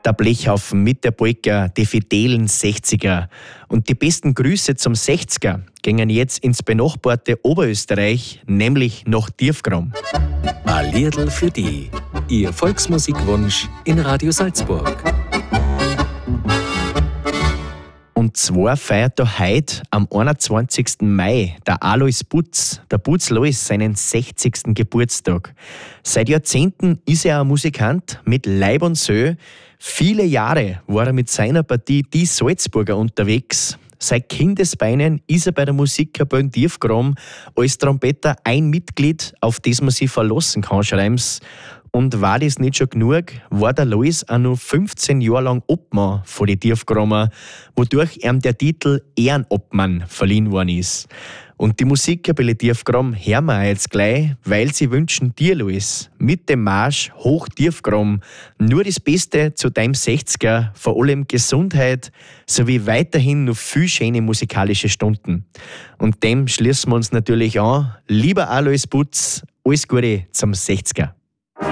Der Blechhaufen mit der Polka, die fidelen 60er. Und die besten Grüße zum 60er gingen jetzt ins benachbarte Oberösterreich, nämlich nach Tiefgram. Ein Liedl für die. Ihr Volksmusikwunsch in Radio Salzburg. Und zwar feiert da heute am 21. Mai der Alois Butz, der Butz Lois, seinen 60. Geburtstag. Seit Jahrzehnten ist er ein Musikant mit Leib und Seele. Viele Jahre war er mit seiner Partie Die Salzburger unterwegs. Seit Kindesbeinen ist er bei der Musikkapelle Tiefgram als Trompeter ein Mitglied, auf das man sich verlassen kann, schreiben's. Und war das nicht schon genug, war der Lois auch noch 15 Jahre lang Obmann von den Tiefgramer, wodurch ihm der Titel Ehrenobmann verliehen worden ist. Und die Musikkapelle Tiefgram hören wir jetzt gleich, weil sie wünschen dir, Lois, mit dem Marsch hoch Tiefgram nur das Beste zu deinem 60er, vor allem Gesundheit, sowie weiterhin noch viel schöne musikalische Stunden. Und dem schließen wir uns natürlich an. Lieber Alois Butz, alles Gute zum 60er.